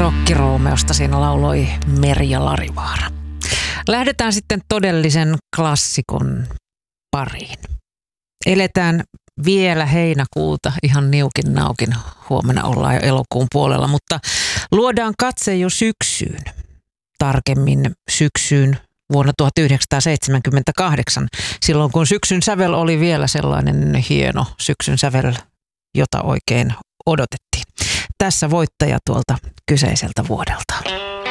Rokkiroomeosta siinä lauloi Merja Larivaara. Lähdetään sitten todellisen klassikon pariin. Eletään vielä heinäkuuta ihan niukin naukin. Huomenna ollaan jo elokuun puolella, mutta luodaan katse jo syksyyn. Tarkemmin syksyyn vuonna 1978, silloin kun syksyn sävel oli vielä sellainen hieno syksyn sävel, jota oikein odotettiin. Tässä voittaja tuolta kyseiseltä vuodelta.